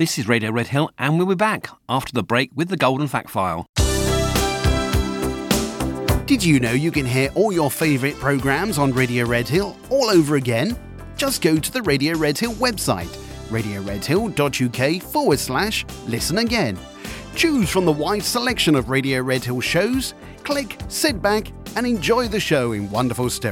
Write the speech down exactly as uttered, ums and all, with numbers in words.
This is Radio Red Hill, and we'll be back after the break with the Golden Fact File. Did you know you can hear all your favourite programmes on Radio Red Hill all over again? Just go to the Radio Red Hill website, radioredhill.uk forward slash listen again. Choose from the wide selection of Radio Red Hill shows, click, sit back and enjoy the show in wonderful stereo.